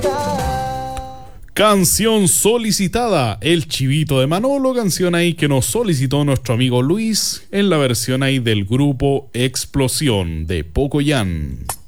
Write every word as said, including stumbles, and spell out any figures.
Canción solicitada, El Chivito de Manolo, canción ahí que nos solicitó nuestro amigo Luis en la versión ahí del grupo Explosión de Pocoyán.